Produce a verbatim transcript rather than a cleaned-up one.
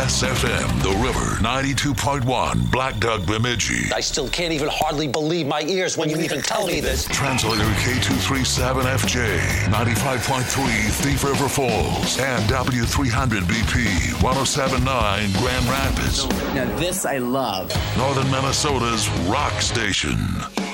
S F M, The River, ninety-two point one, Black Duck, Bemidji. I still can't even hardly believe my ears when you even tell me this. Translator K two thirty-seven F J, ninety-five point three Thief River Falls, and W three hundred B P, one oh seven point nine Grand Rapids. Now this I love. Northern Minnesota's rock station.